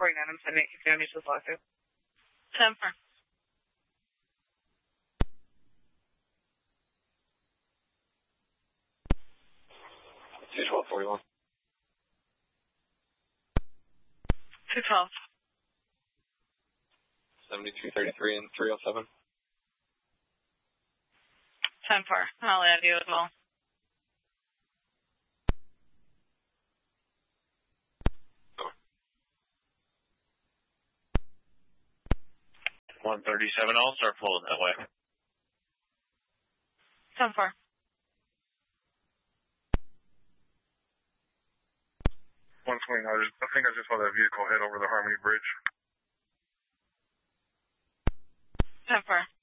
I'm sending you families with lawsuit. 10-4. 212-41. 212. 7233 and 307. 10-4. I'll add you as well. Over. 137, I'll start pulling that way. 10-4. 129, I think I just saw that vehicle head over the Harmony Bridge. 10-4.